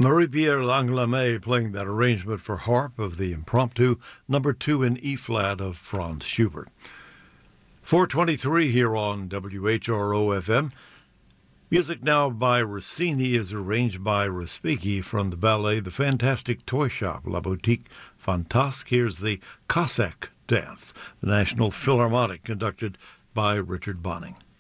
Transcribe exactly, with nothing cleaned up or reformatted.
Marie-Pierre Langlamet playing that arrangement for harp of the impromptu number two in E-flat of Franz Schubert. four twenty-three here on W H R O F M. Music now by Rossini is arranged by Respighi from the ballet The Fantastic Toy Shop, La Boutique Fantasque. Here's the Cossack Dance, the National Philharmonic, conducted by Richard Bonning.